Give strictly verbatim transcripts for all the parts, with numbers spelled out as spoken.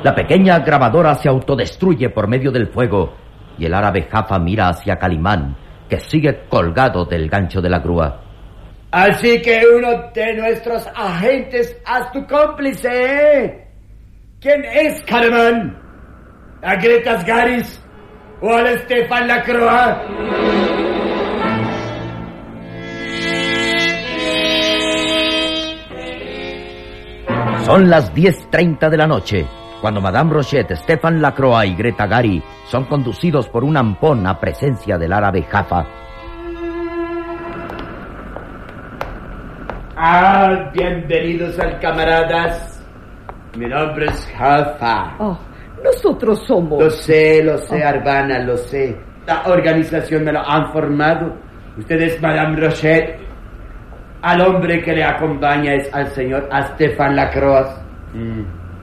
La pequeña grabadora se autodestruye por medio del fuego y el árabe Jaffa mira hacia Calimán, que sigue colgado del gancho de la grúa. Así que uno de nuestros agentes es tu cómplice, ¿eh? ¿Quién es Calimán? ¿A Greta Asgaris o al Stefan Lacroix? Son las diez treinta de la noche, cuando Madame Rochet, Stefan Lacroix y Greta Gary son conducidos por un ampón a presencia del árabe Jaffa. Ah, bienvenidos al camaradas. Mi nombre es Jaffa. Oh, nosotros somos... Lo sé, lo sé, oh. Arbana, lo sé. La organización me lo han formado. Usted es Madame Rochet. Al hombre que le acompaña es al señor Stefan Lacroix. Mm.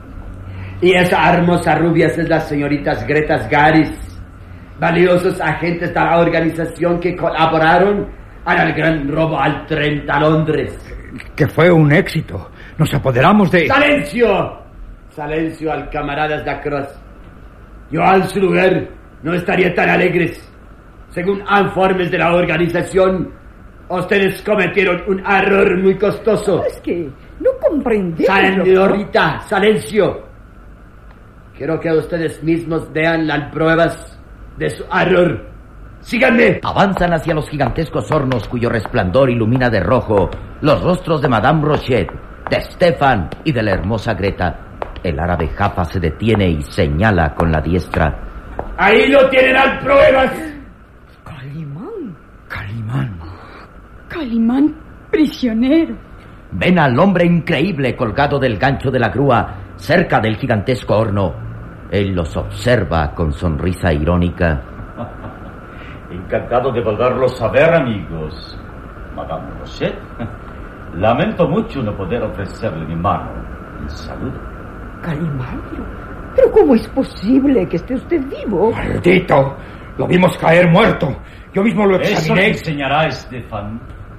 Y esa hermosa rubia es la señorita Greta Asgaris. Valiosos agentes de la organización que colaboraron en el gran robo al tren a Londres. Que fue un éxito. Nos apoderamos de... ¡Silencio! Silencio al camaradas Lacroix. Yo al su lugar no estaría tan alegres. Según informes de la organización, ustedes cometieron un error muy costoso. Es que no comprendemos. Señorita, silencio. Quiero que ustedes mismos vean las pruebas de su error. ¡Síganme! Avanzan hacia los gigantescos hornos cuyo resplandor ilumina de rojo los rostros de Madame Rochet, de Stefan y de la hermosa Greta. El árabe Jaffa se detiene y señala con la diestra. ¡Ahí lo tienen las pruebas! Calimán. Calimán. Calimán, prisionero. Ven al hombre increíble colgado del gancho de la grúa cerca del gigantesco horno. Él los observa con sonrisa irónica. Encantado de volverlos a ver, amigos. Madame Rochet, lamento mucho no poder ofrecerle mi mano. Un saludo. Calimán, pero, pero ¿cómo es posible que esté usted vivo? ¡Maldito! Lo vimos caer muerto. Yo mismo lo examiné. Eso le enseñará, Stefan.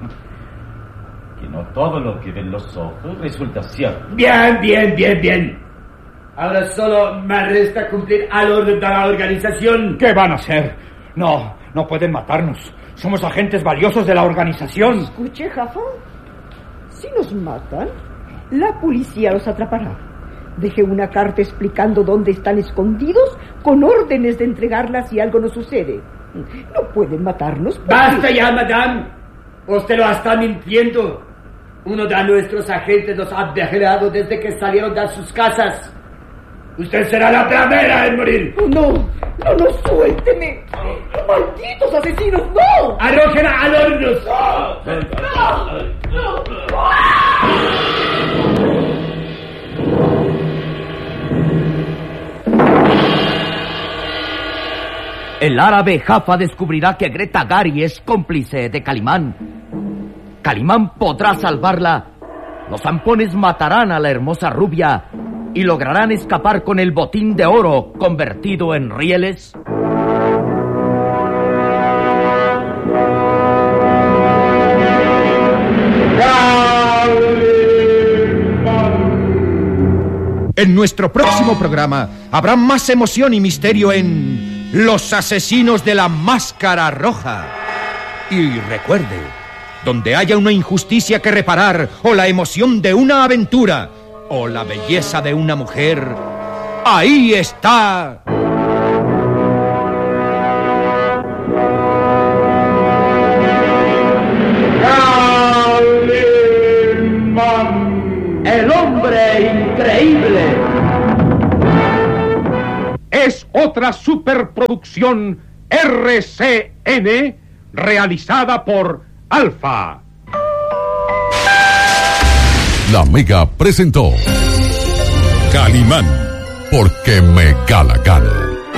Que no todo lo que ven los ojos resulta cierto. Bien, bien, bien, bien. Ahora solo me resta cumplir al orden de la organización. ¿Qué van a hacer? No, no pueden matarnos. Somos agentes valiosos de la organización. Escuche, Jaffa. Si nos matan, la policía los atrapará. Deje una carta explicando dónde están escondidos con órdenes de entregarlas si algo nos sucede. No pueden matarnos. Porque... ¡Basta ya, madame! Usted lo está mintiendo. Uno de nuestros agentes los ha vigilado desde que salieron de sus casas. Usted será la primera en morir. No, no, no, suélteme. ¡Malditos asesinos, no! ¡Arrójenla al horno! ¡No! ¡No! El árabe Jaffa descubrirá que Greta Gary es cómplice de Calimán. Calimán podrá salvarla. Los zampones matarán a la hermosa rubia y lograrán escapar con el botín de oro convertido en rieles. En nuestro próximo programa habrá más emoción y misterio en Los asesinos de la máscara roja. Y recuerde, donde haya una injusticia que reparar, o la emoción de una aventura, o la belleza de una mujer, ahí está... Calimán, el hombre increíble. Es otra superproducción R C N realizada por Alfa. La Mega presentó Calimán, porque me gana gana.